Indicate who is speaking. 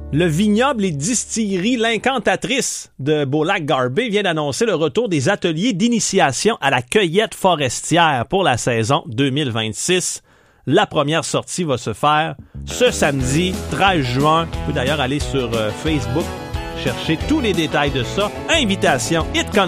Speaker 1: Le vignoble et distillerie L'Incantatrice de Beaulac-Garbet vient d'annoncer le retour des ateliers d'initiation à la cueillette forestière pour la saison 2026. La première sortie va se faire ce samedi 13 juin. Vous pouvez d'ailleurs aller sur Facebook, chercher tous les détails de ça. Invitation It